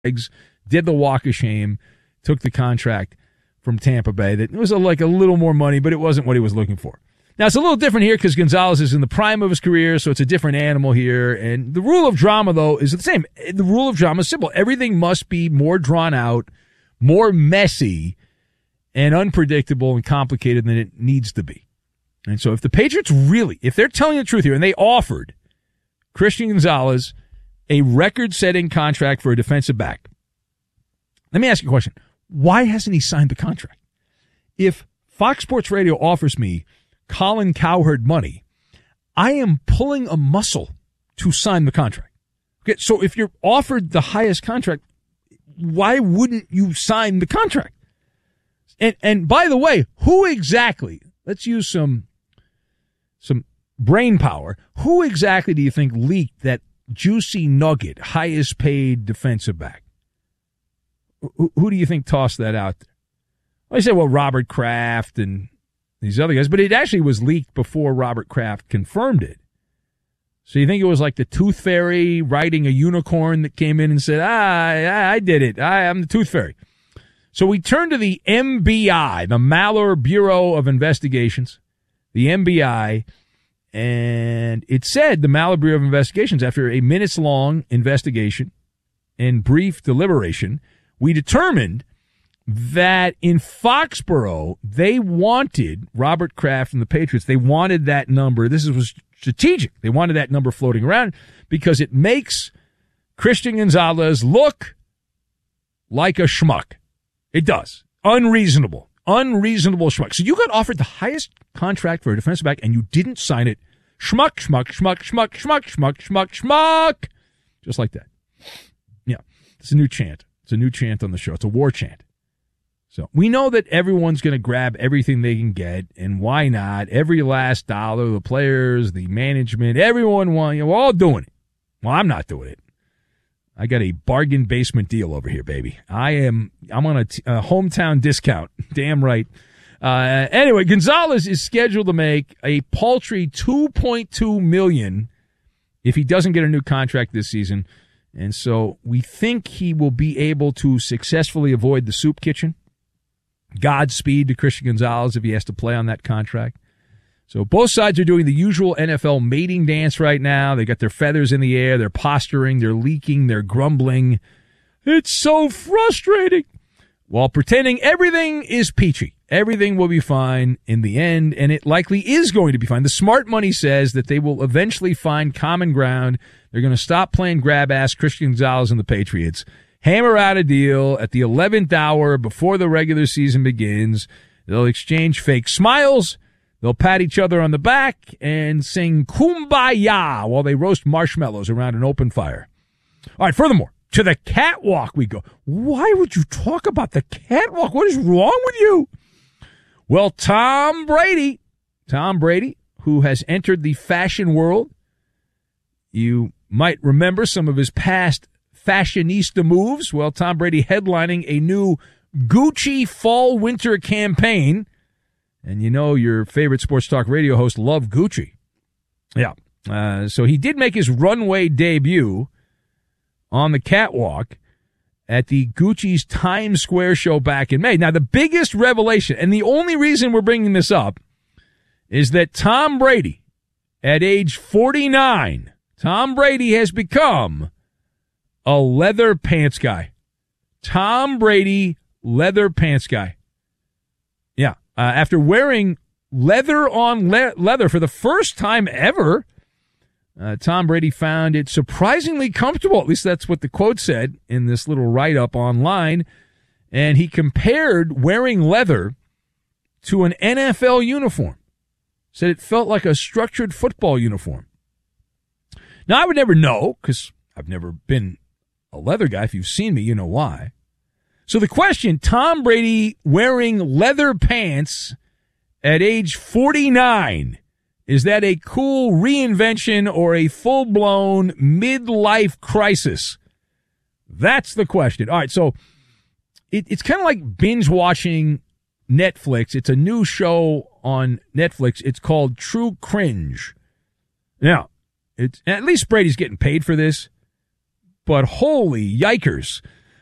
legs, did the walk of shame, took the contract from Tampa Bay. That it was like a little more money, but it wasn't what he was looking for. Now, it's a little different here because Gonzalez is in the prime of his career, so it's a different animal here. And the rule of drama, though, is the same. The rule of drama is simple. Everything must be more drawn out, more messy, and unpredictable and complicated than it needs to be. And so if the Patriots really, if they're telling the truth here, and they offered Christian Gonzalez a record-setting contract for a defensive back, let me ask you a question. Why hasn't he signed the contract? If Fox Sports Radio offers me Colin Cowherd money, I am pulling a muscle to sign the contract. Okay, so if you're offered the highest contract, why wouldn't you sign the contract? And by the way, who exactly, let's use some brain power, who exactly do you think leaked that juicy nugget, highest paid defensive back? Who do you think tossed that out there? Well, I said, well, Robert Kraft and these other guys, but it actually was leaked before Robert Kraft confirmed it. So you think it was like the Tooth Fairy riding a unicorn that came in and said, I did it. I'm the Tooth Fairy. So we turn to the MBI, the Maller Bureau of Investigations, the MBI, and it said the Maller Bureau of Investigations, after a minutes-long investigation and brief deliberation, we determined that in Foxborough, they wanted Robert Kraft and the Patriots, they wanted that number. This was strategic. They wanted that number floating around because it makes Christian Gonzalez look like a schmuck. It does. Unreasonable schmuck. So you got offered the highest contract for a defensive back and you didn't sign it. Schmuck, schmuck, schmuck, schmuck, schmuck, schmuck, schmuck, schmuck. Just like that. Yeah. It's a new chant. It's a new chant on the show. It's a war chant. So we know that everyone's going to grab everything they can get, and why not? Every last dollar, the players, the management, everyone we're all doing it. Well, I'm not doing it. I got a bargain basement deal over here, baby. I'm on a hometown discount. Damn right. Anyway, Gonzalez is scheduled to make a paltry $2.2 million if he doesn't get a new contract this season. And so we think he will be able to successfully avoid the soup kitchen. Godspeed to Christian Gonzalez if he has to play on that contract. So both sides are doing the usual NFL mating dance right now. They got their feathers in the air. They're posturing. They're leaking. They're grumbling. It's so frustrating. While pretending everything is peachy. Everything will be fine in the end, and it likely is going to be fine. The smart money says that they will eventually find common ground. They're going to stop playing grab-ass Christian Gonzalez and the Patriots. Hammer out a deal at the 11th hour before the regular season begins. They'll exchange fake smiles. They'll pat each other on the back and sing Kumbaya while they roast marshmallows around an open fire. All right, furthermore, to the catwalk we go. Why would you talk about the catwalk? What is wrong with you? Well, Tom Brady, who has entered the fashion world. You might remember some of his past fashionista moves. Well, Tom Brady headlining a new Gucci fall-winter campaign. And you know your favorite sports talk radio host loved Gucci. Yeah. So he did make his runway debut on the catwalk at the Gucci's Times Square show back in May. Now, the biggest revelation, and the only reason we're bringing this up, is that Tom Brady, at age 49, Tom Brady has become a leather pants guy. Tom Brady, leather pants guy. Yeah. After wearing leather on leather for the first time ever, Tom Brady found it surprisingly comfortable. At least that's what the quote said in this little write-up online. And he compared wearing leather to an NFL uniform. Said it felt like a structured football uniform. Now, I would never know because I've never been a leather guy. If you've seen me, you know why. So the question, Tom Brady wearing leather pants at age 49, is that a cool reinvention or a full-blown midlife crisis? That's the question. All right, so it's kind of like binge-watching Netflix. It's a new show on Netflix. It's called True Cringe. Now, at least Brady's getting paid for this, but holy yikers.